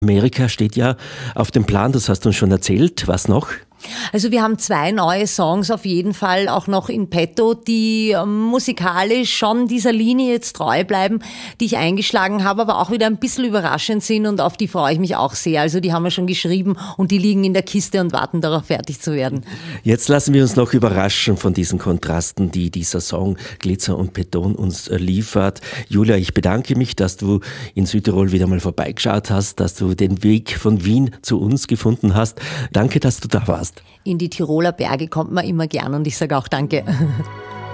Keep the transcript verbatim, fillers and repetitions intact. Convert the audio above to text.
Amerika steht ja auf dem Plan, das hast du uns schon erzählt. Was noch? Also wir haben zwei neue Songs auf jeden Fall auch noch in petto, die ähm, musikalisch schon dieser Linie jetzt treu bleiben, die ich eingeschlagen habe, aber auch wieder ein bisschen überraschend sind und auf die freue ich mich auch sehr. Also die haben wir schon geschrieben und die liegen in der Kiste und warten darauf, fertig zu werden. Jetzt lassen wir uns noch überraschen von diesen Kontrasten, die dieser Song Glitzer und Beton uns äh, liefert. Julia, ich bedanke mich, dass du in Südtirol wieder mal vorbeigeschaut hast, dass du den Weg von Wien zu uns gefunden hast. Danke, dass du da warst. In die Tiroler Berge kommt man immer gern und ich sage auch danke.